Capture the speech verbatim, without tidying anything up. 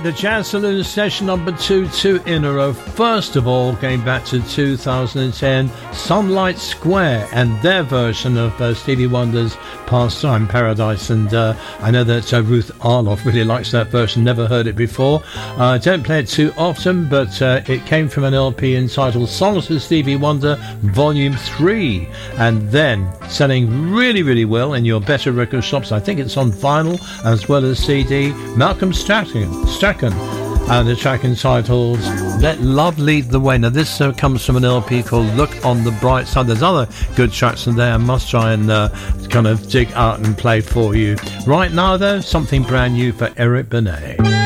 right, the Jazz Saloon session number two, two in a row. First of all, going back to two thousand ten, Sunlight Square and their version of uh, Stevie Wonder's Pastime Paradise. And uh, I know that uh, Ruth Arloff really likes that version, never heard it before. I uh, don't play it too often, but uh, it came from an L P entitled Songs with Stevie Wonder, Volume three. And then selling really, really well in your better record shops. I think it's on vinyl as well as C D. Malcolm Strachan, Strachan, and the track entitled Let Love Lead the Way. Now this uh, comes from an L P called Look on the Bright Side. There's other good tracks in there I must try and uh, kind of dig out and play for you. Right now though, something brand new for Eric Benet.